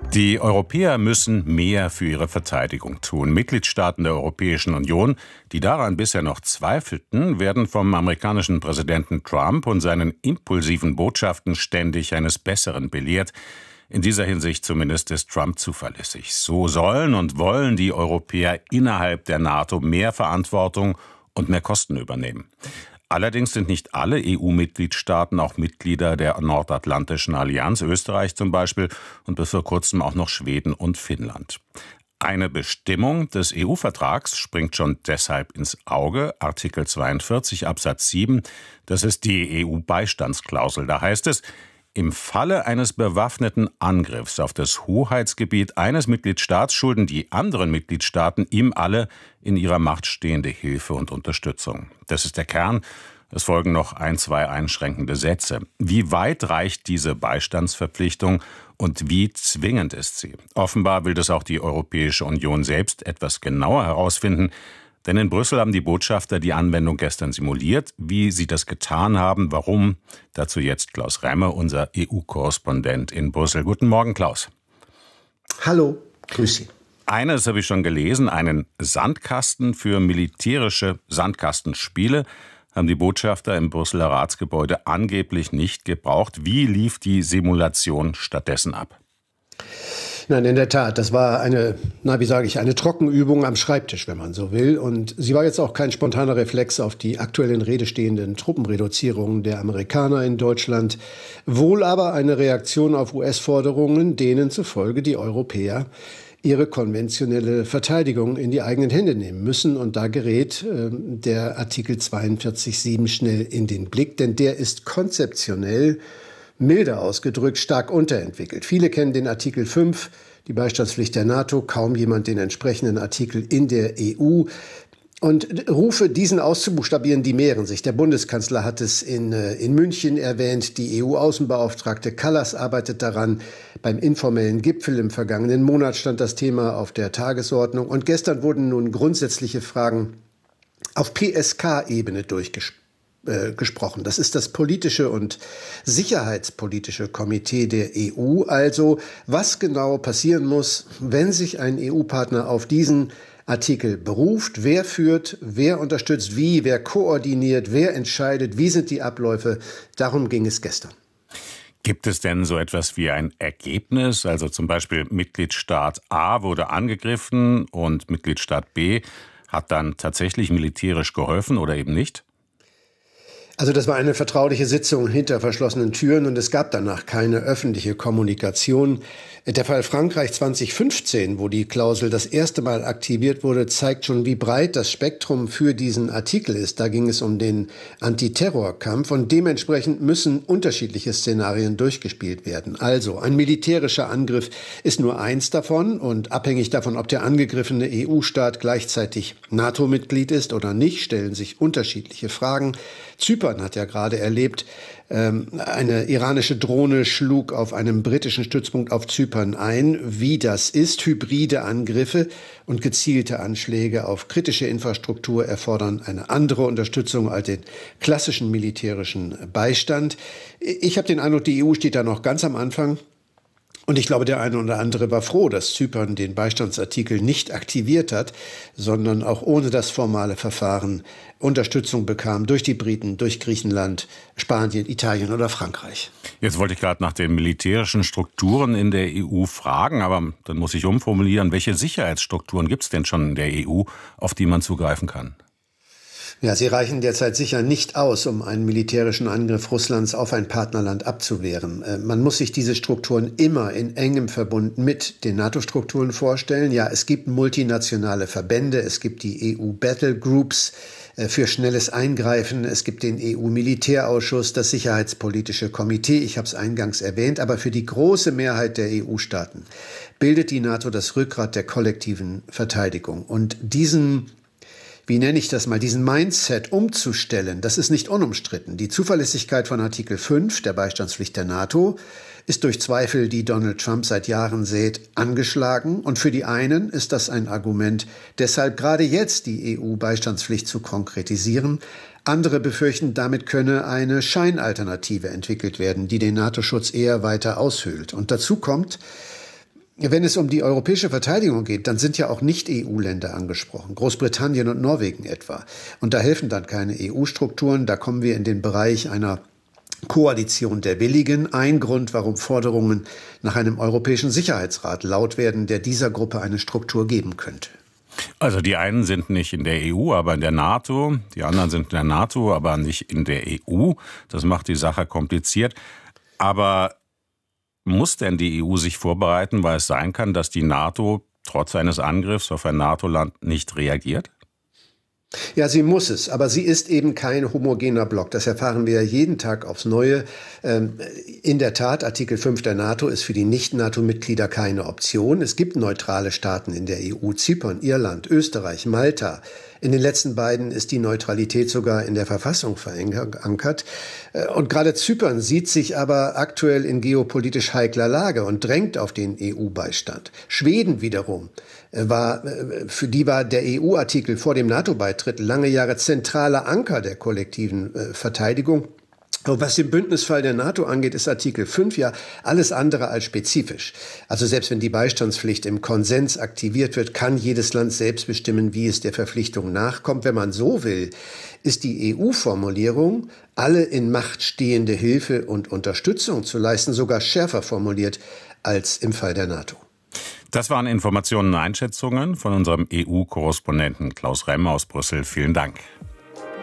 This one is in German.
Die Europäer müssen mehr für ihre Verteidigung tun. Mitgliedstaaten der Europäischen Union, die daran bisher noch zweifelten, werden vom amerikanischen Präsidenten Trump und seinen impulsiven Botschaften ständig eines Besseren belehrt. In dieser Hinsicht zumindest ist Trump zuverlässig. So sollen und wollen die Europäer innerhalb der NATO mehr Verantwortung und mehr Kosten übernehmen. Allerdings sind nicht alle EU-Mitgliedstaaten auch Mitglieder der Nordatlantischen Allianz, Österreich zum Beispiel, und bis vor kurzem auch noch Schweden und Finnland. Eine Bestimmung des EU-Vertrags springt schon deshalb ins Auge, Artikel 42 Absatz 7, das ist die EU-Beistandsklausel. Da heißt es: Im Falle eines bewaffneten Angriffs auf das Hoheitsgebiet eines Mitgliedstaats schulden die anderen Mitgliedstaaten ihm alle in ihrer Macht stehende Hilfe und Unterstützung. Das ist der Kern. Es folgen noch zwei einschränkende Sätze. Wie weit reicht diese Beistandsverpflichtung und wie zwingend ist sie? Offenbar will das auch die Europäische Union selbst etwas genauer herausfinden. Denn in Brüssel haben die Botschafter die Anwendung gestern simuliert. Wie sie das getan haben, warum? Dazu jetzt Klaus Remme, unser EU-Korrespondent in Brüssel. Guten Morgen, Klaus. Hallo, grüß Sie. Eines habe ich schon gelesen, einen Sandkasten für militärische Sandkastenspiele haben die Botschafter im Brüsseler Ratsgebäude angeblich nicht gebraucht. Wie lief die Simulation stattdessen ab? Nein, in der Tat, das war eine Trockenübung am Schreibtisch, wenn man so will. Und sie war jetzt auch kein spontaner Reflex auf die aktuell in Rede stehenden Truppenreduzierungen der Amerikaner in Deutschland, wohl aber eine Reaktion auf US-Forderungen, denen zufolge die Europäer ihre konventionelle Verteidigung in die eigenen Hände nehmen müssen. Und da gerät der Artikel 42.7 schnell in den Blick, denn der ist konzeptionell, milder ausgedrückt, stark unterentwickelt. Viele kennen den Artikel 5, die Beistandspflicht der NATO, kaum jemand den entsprechenden Artikel in der EU. Und Rufe, diesen auszubuchstabieren, die mehren sich. Der Bundeskanzler hat es in München erwähnt, die EU-Außenbeauftragte Kallas arbeitet daran. Beim informellen Gipfel im vergangenen Monat stand das Thema auf der Tagesordnung. Und gestern wurden nun grundsätzliche Fragen auf PSK-Ebene gesprochen. Das ist das politische und sicherheitspolitische Komitee der EU. Also, was genau passieren muss, wenn sich ein EU-Partner auf diesen Artikel beruft, wer führt, wer unterstützt wie, wer koordiniert, wer entscheidet, wie sind die Abläufe. Darum ging es gestern. Gibt es denn so etwas wie ein Ergebnis? Also zum Beispiel Mitgliedstaat A wurde angegriffen und Mitgliedstaat B hat dann tatsächlich militärisch geholfen oder eben nicht? Also das war eine vertrauliche Sitzung hinter verschlossenen Türen und es gab danach keine öffentliche Kommunikation. Der Fall Frankreich 2015, wo die Klausel das erste Mal aktiviert wurde, zeigt schon, wie breit das Spektrum für diesen Artikel ist. Da ging es um den Antiterrorkampf und dementsprechend müssen unterschiedliche Szenarien durchgespielt werden. Also ein militärischer Angriff ist nur eins davon und abhängig davon, ob der angegriffene EU-Staat gleichzeitig NATO-Mitglied ist oder nicht, stellen sich unterschiedliche Fragen. Zypern hat ja gerade erlebt, eine iranische Drohne schlug auf einem britischen Stützpunkt auf Zypern ein. Wie das ist, hybride Angriffe und gezielte Anschläge auf kritische Infrastruktur erfordern eine andere Unterstützung als den klassischen militärischen Beistand. Ich habe den Eindruck, die EU steht da noch ganz am Anfang. Und ich glaube, der eine oder andere war froh, dass Zypern den Beistandsartikel nicht aktiviert hat, sondern auch ohne das formale Verfahren Unterstützung bekam durch die Briten, durch Griechenland, Spanien, Italien oder Frankreich. Jetzt wollte ich gerade nach den militärischen Strukturen in der EU fragen, aber dann muss ich umformulieren, welche Sicherheitsstrukturen gibt es denn schon in der EU, auf die man zugreifen kann? Ja, sie reichen derzeit sicher nicht aus, um einen militärischen Angriff Russlands auf ein Partnerland abzuwehren. Man muss sich diese Strukturen immer in engem Verbund mit den NATO-Strukturen vorstellen. Ja, es gibt multinationale Verbände, es gibt die EU-Battlegroups für schnelles Eingreifen, es gibt den EU-Militärausschuss, das Sicherheitspolitische Komitee, ich habe es eingangs erwähnt, aber für die große Mehrheit der EU-Staaten bildet die NATO das Rückgrat der kollektiven Verteidigung. Und diesen Mindset umzustellen, das ist nicht unumstritten. Die Zuverlässigkeit von Artikel 5, der Beistandspflicht der NATO, ist durch Zweifel, die Donald Trump seit Jahren sät, angeschlagen. Und für die einen ist das ein Argument, deshalb gerade jetzt die EU-Beistandspflicht zu konkretisieren. Andere befürchten, damit könne eine Scheinalternative entwickelt werden, die den NATO-Schutz eher weiter aushöhlt. Und dazu kommt, Wenn es um die europäische Verteidigung geht, dann sind ja auch Nicht-EU-Länder angesprochen, Großbritannien und Norwegen etwa. Und da helfen dann keine EU-Strukturen, da kommen wir in den Bereich einer Koalition der Willigen. Ein Grund, warum Forderungen nach einem europäischen Sicherheitsrat laut werden, der dieser Gruppe eine Struktur geben könnte. Also die einen sind nicht in der EU, aber in der NATO. Die anderen sind in der NATO, aber nicht in der EU. Das macht die Sache kompliziert. Aber muss denn die EU sich vorbereiten, weil es sein kann, dass die NATO trotz eines Angriffs auf ein NATO-Land nicht reagiert? Ja, sie muss es, aber sie ist eben kein homogener Block. Das erfahren wir ja jeden Tag aufs Neue. In der Tat, Artikel 5 der NATO ist für die Nicht-NATO-Mitglieder keine Option. Es gibt neutrale Staaten in der EU, Zypern, Irland, Österreich, Malta. In den letzten beiden ist die Neutralität sogar in der Verfassung verankert. Und gerade Zypern sieht sich aber aktuell in geopolitisch heikler Lage und drängt auf den EU-Beistand. Schweden wiederum für die war der EU-Artikel vor dem NATO-Beitritt lange Jahre zentraler Anker der kollektiven Verteidigung. Und was den Bündnisfall der NATO angeht, ist Artikel 5 ja alles andere als spezifisch. Also selbst wenn die Beistandspflicht im Konsens aktiviert wird, kann jedes Land selbst bestimmen, wie es der Verpflichtung nachkommt. Wenn man so will, ist die EU-Formulierung, alle in Macht stehende Hilfe und Unterstützung zu leisten, sogar schärfer formuliert als im Fall der NATO. Das waren Informationen und Einschätzungen von unserem EU-Korrespondenten Klaus Remm aus Brüssel. Vielen Dank.